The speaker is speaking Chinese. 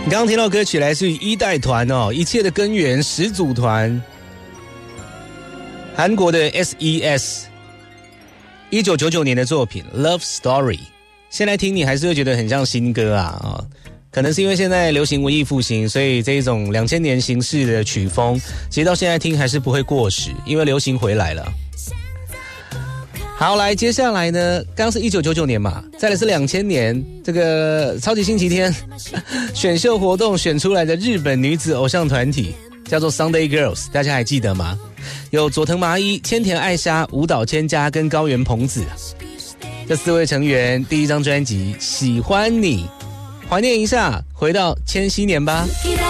你刚刚听到歌曲来自于一代团哦，一切的根源始祖团，韩国的 SES， 1999年的作品 Love Story。 现在听你还是会觉得很像新歌啊，可能是因为现在流行文艺复兴，所以这一种2000年形式的曲风其实到现在听还是不会过时，因为流行回来了。好，来接下来呢，刚刚是1999年嘛，再来是2000年这个超级星期天选秀活动选出来的日本女子偶像团体叫做 Sunday Girls， 大家还记得吗？有佐藤麻衣、千田爱沙、舞蹈千佳跟高原朋子这4位成员第一张专辑《喜欢你》，怀念一下，回到千禧年吧。